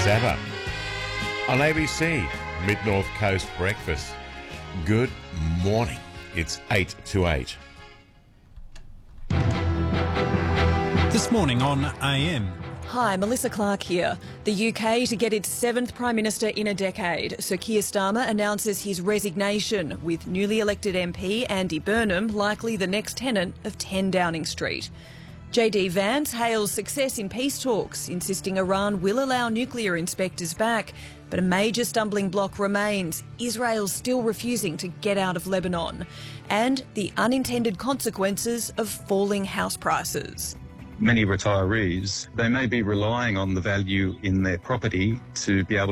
Zappa. On ABC, Mid-North Coast Breakfast. Good morning. It's 8 to 8. This morning on AM. Hi, Melissa Clark here. The UK to get its seventh Prime Minister in a decade. Sir Keir Starmer announces his resignation, with newly elected MP Andy Burnham likely the next tenant of 10 Downing Street. JD Vance hails success in peace talks, insisting Iran will allow nuclear inspectors back. But a major stumbling block remains: Israel still refusing to get out of Lebanon. And the unintended consequences of falling house prices. Many retirees, they may be relying on the value in their property to be able